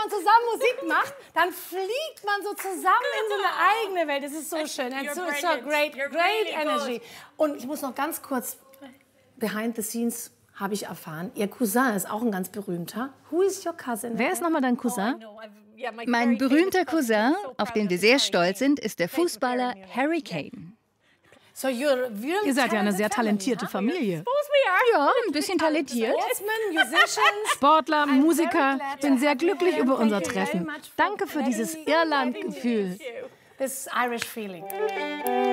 man zusammen Musik macht, dann fliegt man so zusammen in so eine eigene Welt. Das ist so schön. It's so great energy. Und ich muss noch ganz kurz, behind the scenes habe ich erfahren, Ihr Cousin ist auch ein ganz berühmter. Who is your cousin? Wer ist nochmal dein Cousin? Mein berühmter Cousin, auf den wir sehr stolz sind, ist der Fußballer Harry Kane. Ihr seid ja eine sehr talentierte Familie. Ja, ein bisschen talentiert. Sportler, Musiker. Bin sehr glücklich über unser Treffen. Danke für dieses Irland-Gefühl. This Irish feeling.